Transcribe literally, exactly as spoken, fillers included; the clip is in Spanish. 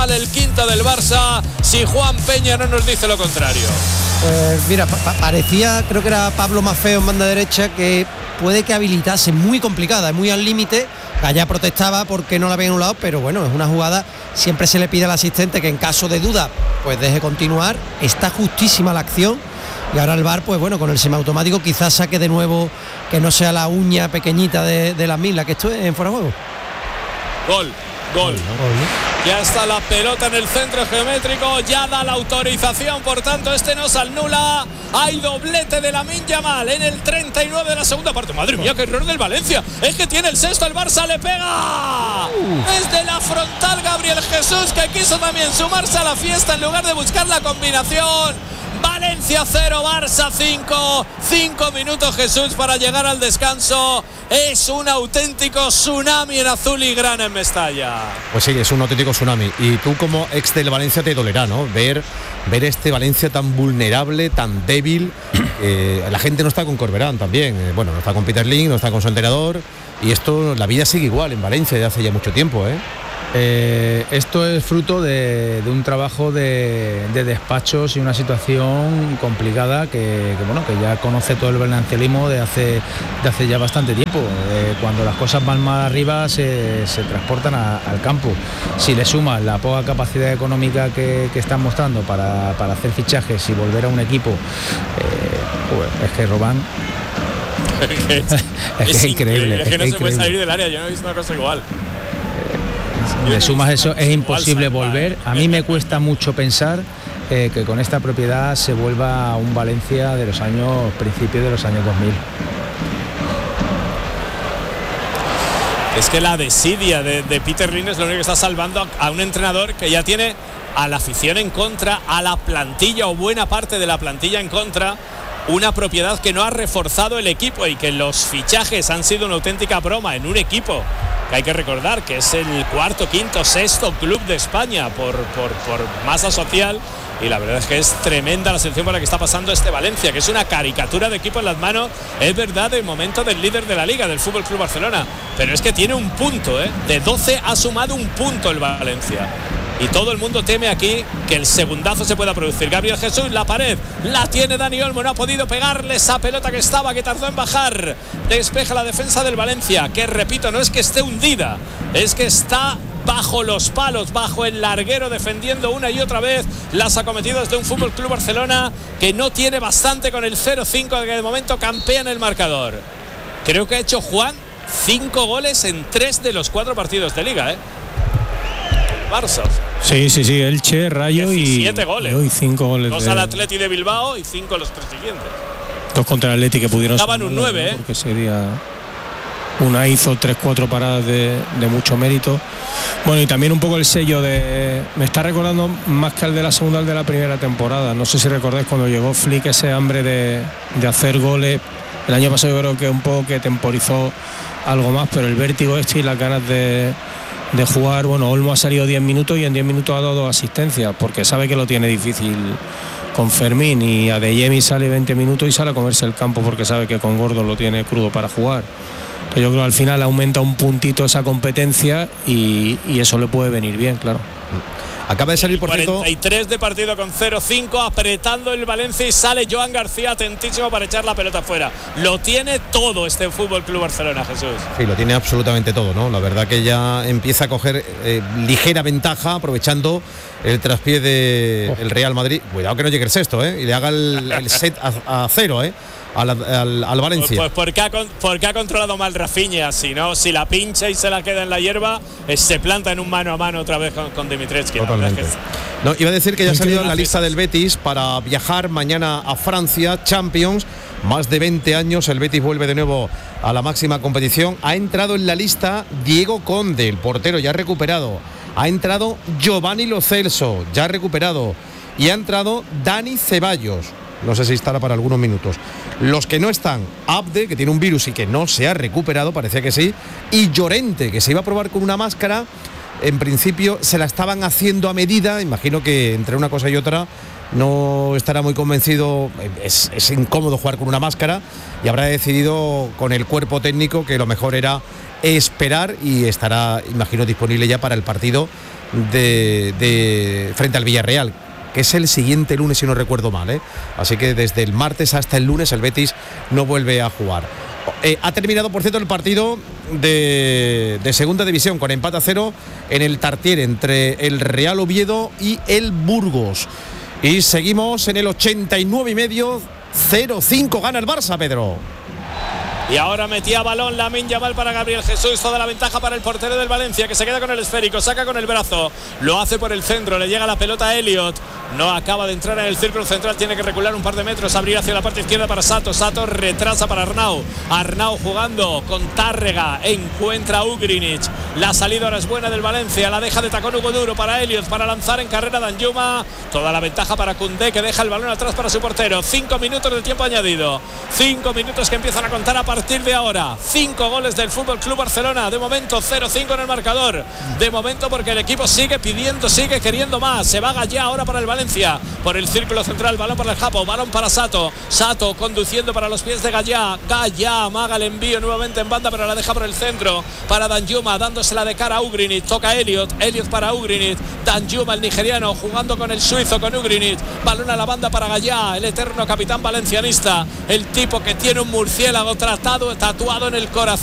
mal el quinto del Barça si Juan Peña no nos dice lo contrario. Eh, mira, pa- pa- parecía, creo que era Pablo Maffeo en banda derecha, que puede que habilitase, muy complicada, muy al límite. Allá protestaba porque no la había anulado, pero bueno, es una jugada, siempre se le pide al asistente que en caso de duda pues deje continuar. Está justísima la acción y ahora el V A R, pues bueno, con el semiautomático quizás saque de nuevo, que no sea la uña pequeñita de, de la Mil, que esto es en fuera de juego. Gol, gol. Ya está la pelota en el centro geométrico, ya da la autorización, por tanto este no se anula. Hay doblete de Lamine Yamal en el treinta y nueve de la segunda parte. Madre mía, qué error del Valencia. Es que tiene el sexto, el Barça le pega. Desde la frontal Gabriel Jesús, que quiso también sumarse a la fiesta en lugar de buscar la combinación. Valencia cero, Barça cinco. Cinco minutos Jesús para llegar al descanso. Es un auténtico tsunami en azul y grana en Mestalla. Pues sí, es un auténtico tsunami. Y tú como ex del Valencia te dolerá, ¿no? Ver, ver este Valencia tan vulnerable, tan débil. Eh, la gente no está con Corberán también. Eh, bueno, no está con Peter Lim, no está con su entrenador. Y esto, la vida sigue igual en Valencia desde hace ya mucho tiempo, ¿eh? Eh, esto es fruto de, de un trabajo de, de despachos y una situación complicada que, que, bueno, que ya conoce todo el valencianismo de hace, de hace ya bastante tiempo. Eh, cuando las cosas van mal arriba se, se transportan a, al campo. Si le sumas la poca capacidad económica que, que están mostrando para, para hacer fichajes y volver a un equipo, eh, pues es que Robán es que es, es, que es increíble. Es que es no que se puede increíble. salir del área, yo no he visto una cosa igual. Le sumas eso, es imposible volver. A mí me cuesta mucho pensar eh, que con esta propiedad se vuelva a un Valencia de los años, principios de los años dos mil. Es que la desidia de, de Peter Lim es lo único que está salvando a, a un entrenador que ya tiene a la afición en contra, a la plantilla o buena parte de la plantilla en contra. Una propiedad que no ha reforzado el equipo y que los fichajes han sido una auténtica broma en un equipo que hay que recordar que es el cuarto, quinto, sexto club de España por, por, por masa social, y la verdad es que es tremenda la situación por la que está pasando este Valencia, que es una caricatura de equipo en las manos, es verdad, del momento del líder de la Liga, del Fútbol Club Barcelona, pero es que tiene un punto, ¿eh? De doce ha sumado un punto el Valencia. Y todo el mundo teme aquí que el segundazo se pueda producir. Gabriel Jesús, la pared, la tiene Dani Olmo, no ha podido pegarle esa pelota que estaba, que tardó en bajar. Despeja la defensa del Valencia, que repito, no es que esté hundida, es que está bajo los palos, bajo el larguero, defendiendo una y otra vez las acometidas de un Fútbol Club Barcelona que no tiene bastante con el cero cinco, que de momento campea en el marcador. Creo que ha hecho Juan cinco goles en tres de los cuatro partidos de Liga, ¿eh? Barça. Sí, sí, sí, Elche, Rayo y diecisiete goles. Y cinco goles. Dos de, al Atleti de Bilbao y cinco los tres siguientes. Dos contra el Atleti que pudieron. Estaban un nueve, ¿eh? Porque sería. Una hizo tres, cuatro paradas de, de mucho mérito. Bueno, y también un poco el sello de. Me está recordando más que el de la segunda, el de la primera temporada. No sé si recordáis cuando llegó Flick, ese hambre de, de hacer goles. El año pasado yo creo que un poco que temporizó algo más, pero el vértigo este y las ganas de. de jugar. Bueno, Olmo ha salido diez minutos y en diez minutos ha dado dos asistencias porque sabe que lo tiene difícil con Fermín, y Adeyemi sale veinte minutos y sale a comerse el campo porque sabe que con Gordo lo tiene crudo para jugar. Entonces yo creo que al final aumenta un puntito esa competencia y, y eso le puede venir bien, claro. Acaba de salir, por cierto, cuarenta y tres de partido con cero cinco, apretando el Valencia, y sale Joan García atentísimo para echar la pelota fuera. Lo tiene todo este Fútbol Club Barcelona, Jesús. Sí, lo tiene absolutamente todo, ¿no? La verdad que ya empieza a coger eh, ligera ventaja, aprovechando el traspié del Real Madrid. Cuidado que no llegue el sexto, ¿eh? Y le haga el, el set a, a cero, ¿eh? Al, al, al Valencia. Pues, pues porque, ha, porque ha controlado mal Rafinha. Si no, si la pincha y se la queda en la hierba, eh, se planta en un mano a mano otra vez con, con Dimitrescu. Totalmente. Es que... No, iba a decir que ya ha salido en la lista del Betis para viajar mañana a Francia, Champions. Más de veinte años, el Betis vuelve de nuevo a la máxima competición. Ha entrado en la lista Diego Conde, el portero, ya recuperado. Ha entrado Giovanni Lo Celso, ya recuperado. Y ha entrado Dani Ceballos. No sé si estará para algunos minutos. Los que no están, Abde, que tiene un virus y que no se ha recuperado, parecía que sí, y Llorente, que se iba a probar con una máscara. En principio se la estaban haciendo a medida, imagino que entre una cosa y otra no estará muy convencido, es, es incómodo jugar con una máscara, y habrá decidido con el cuerpo técnico que lo mejor era esperar y estará, imagino, disponible ya para el partido de, de frente al Villarreal, que es el siguiente lunes si no recuerdo mal, ¿eh? Así que desde el martes hasta el lunes el Betis no vuelve a jugar. Eh, ha terminado, por cierto, el partido de, de segunda división con empate a cero en el Tartiere entre el Real Oviedo y el Burgos. Y seguimos en el ochenta y nueve y medio, cero cinco gana el Barça, Pedro. Y ahora metía balón Lamine Yamal para Gabriel Jesús, toda la ventaja para el portero del Valencia, que se queda con el esférico, saca con el brazo, lo hace por el centro, le llega la pelota a Elliot, no acaba de entrar en el círculo central, tiene que recular un par de metros, abrir hacia la parte izquierda para Sato, Sato retrasa para Arnau, Arnau jugando con Tárrega, encuentra a Ugrinic, la salida ahora es buena del Valencia, la deja de tacón Hugo Duro para Elliot, para lanzar en carrera Danjuma, toda la ventaja para Koundé, que deja el balón atrás para su portero, cinco minutos de tiempo añadido, cinco minutos que empiezan a contar a partir A partir de ahora, cinco goles del Fútbol Club Barcelona. De momento cero cinco en el marcador. De momento porque el equipo sigue pidiendo, sigue queriendo más. Se va Gallá ahora para el Valencia. Por el círculo central, balón para el Japo, balón para Sato. Sato conduciendo para los pies de Gallá. Gallá amaga el envío nuevamente en banda, pero la deja por el centro. Para Danjuma, dándosela de cara a Ugrinic. Toca Elliot, Elliot para Ugrinic. Danjuma, el nigeriano, jugando con el suizo, con Ugrinic. Balón a la banda para Gallá, el eterno capitán valencianista. El tipo que tiene un murciélago tratado, tatuado en el corazón.